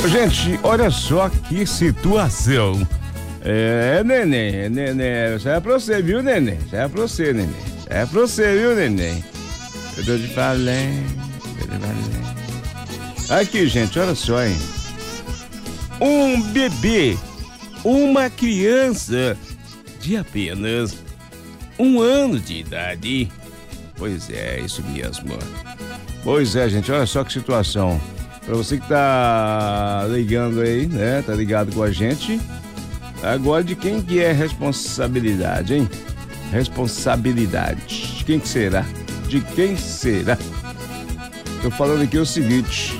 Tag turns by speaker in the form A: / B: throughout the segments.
A: Gente, olha só que situação. Neném, isso é pra você, viu, neném? Isso é pra você, neném. Isso é pra você, viu, neném? Eu tô te falando. Aqui, gente, olha só, hein? Um bebê, uma criança de apenas 1 ano de idade. Pois é, isso mesmo. Pois é, gente, olha só que situação. Pra você que tá ligando aí, né? Tá ligado com a gente. Agora, de quem que é a responsabilidade, hein? Responsabilidade. De quem que será? De quem será? Tô falando aqui o seguinte.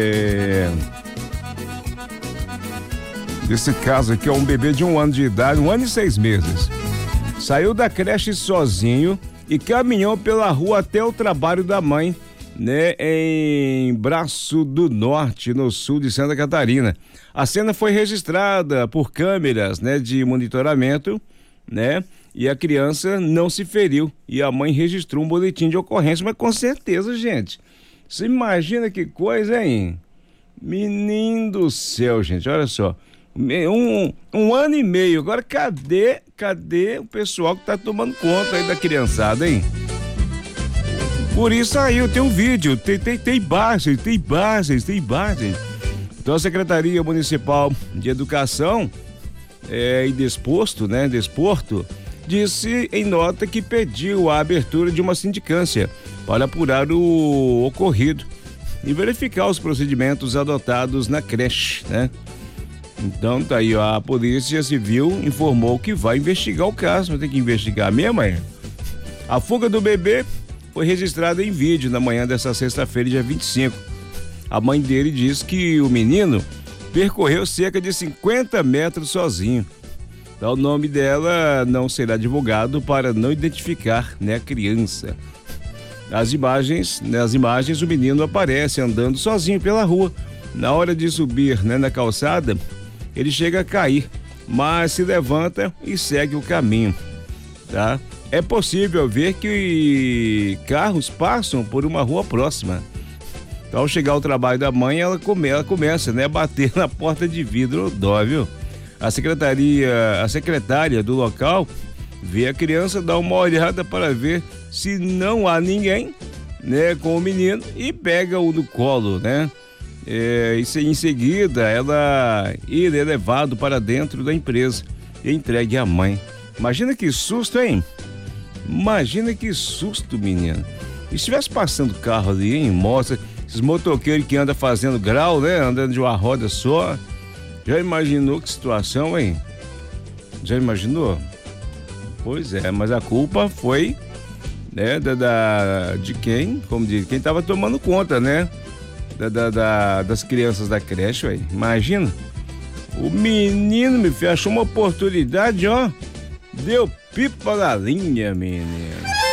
A: Esse caso aqui é um bebê de 1 ano de idade, 1 ano e 6 meses. Saiu da creche sozinho e caminhou pela rua até o trabalho da mãe, né, em Braço do Norte, no sul de Santa Catarina. A cena foi registrada por câmeras, né, de monitoramento, né, e a criança não se feriu e a mãe registrou um boletim de ocorrência, mas com certeza, gente, você imagina que coisa, hein? Menino do céu, gente, olha só, um ano e meio, agora cadê o pessoal que tá tomando conta aí da criançada, hein? Por isso aí tem um vídeo, tem imagens. Então a Secretaria Municipal de Educação e Desporto, disse em nota que pediu a abertura de uma sindicância para apurar o ocorrido e verificar os procedimentos adotados na creche, né? Então tá aí, ó, a Polícia Civil informou que vai investigar o caso, vai ter que investigar mesmo, hein? A fuga do bebê foi registrada em vídeo na manhã dessa sexta-feira, dia 25. A mãe dele diz que o menino percorreu cerca de 50 metros sozinho. Então, o nome dela não será divulgado para não identificar, né, a criança. Nas imagens, o menino aparece andando sozinho pela rua. Na hora de subir, né, na calçada, ele chega a cair, mas se levanta e segue o caminho, tá? É possível ver que carros passam por uma rua próxima. Então, ao chegar ao trabalho da mãe, ela começa, né, a bater na porta de vidro, dó, viu? A secretária do local vê a criança, dá uma olhada para ver se não há ninguém, né, com o menino e pega-o no colo, né? E em seguida, ele é levado para dentro da empresa e entregue à mãe. Imagina que susto, hein? Imagina que susto, menino. E se estivesse passando carro ali, hein? Mostra esses motoqueiros que andam fazendo grau, né? Andando de uma roda só. Já imaginou que situação, hein? Já imaginou? Pois é, mas a culpa foi, né, de quem? Como diz, quem estava tomando conta, né? Das crianças da creche, ué. Imagina. O menino, meu filho, achou uma oportunidade, ó. Deu pipa na linha, menino.